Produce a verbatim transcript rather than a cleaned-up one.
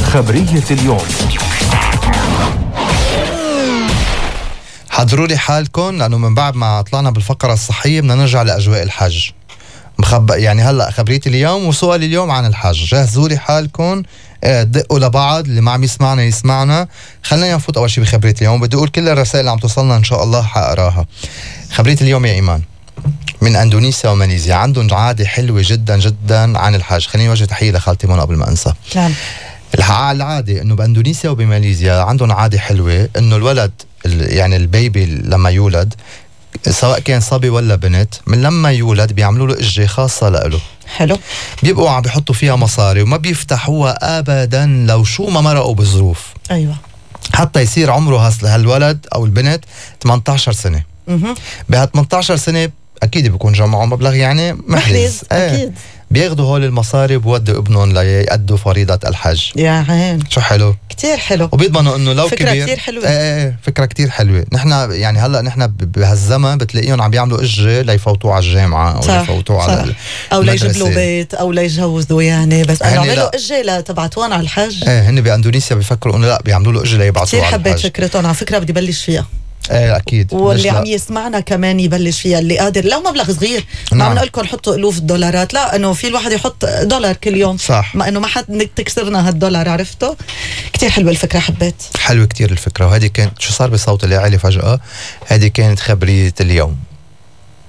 خبرية اليوم. حضروا لي حالكم لأنه من بعد ما طلعنا بالفقرة الصحية بدنا نرجع لأجواء الحج. مخبأ يعني هلأ خبرية اليوم وسؤال اليوم عن الحج. جهزوا لي حالكم، دقوا لبعض، اللي ما عم يسمعنا يسمعنا. خلينا نفوت أول شيء بخبرية اليوم. بدي أقول كل الرسائل اللي عم توصلنا إن شاء الله حقراها. خبرية اليوم يا إيمان من أندونيسيا وماليزيا، عندهم عادة حلوة جدا جدا عن الحج. خليني وجه تحية لخالتي منى قبل ما أنسى. نعم. العادة إنه بأندونيسيا وبماليزيا عندهم عادة حلوة إنه الولد يعني البيبي لما يولد، سواء كان صبي ولا بنت، من لما يولد بيعملوا له إجرة خاصة له. حلو. بيبقوا عم بيحطوا فيها مصاري وما بيفتحوها أبدا لو شو ما مرقوا بظروف. أيوة. حتى يصير عمره هالولد أو البنت ثمانية عشر سنة. بها ثمانية عشر سنة أكيد بيكون جمعوا مبلغ يعني محرز. أكيد. بياخدوا هول المصاري بودوا ابنهم ليأدوا فريضة الحج. يا عين شو حلو، كتير حلو، وبيضمنوا انه لو فكرة كبير. كتير حلوة. ايه فكرة كتير حلوة. نحن يعني هلا نحن بهالزمن بتلاقيهم عم بيعملوا اجرة ليفوتوا على الجامعة او ليفوتوا على المدرسة، او ليجيبوا بيت او ليجوزوا يعني، بس انه عملوا اجرة تبعتوهم على الحج. ايه هن باندونيسيا بيفكروا انه لا بيعملوا له اجرة ليبعثوه على الحج. كتير حبيت فكرتهم على فكرة، بدي بلش فيها. ايه اكيد. واللي عم يسمعنا كمان يبلش فيها، اللي قادر لو مبلغ صغير. ما عم نقول لكم حطوا الوف الدولارات، لا، انه في الواحد يحط دولار كل يوم. صح. ما انه ما حد تكسرنا هالدولار، عرفتوا؟ كتير حلوه الفكره، حبيت. حلوه كتير الفكره. وهذه كانت شو صار بصوت اللي عالي فجأة. هذه كانت خبرية اليوم.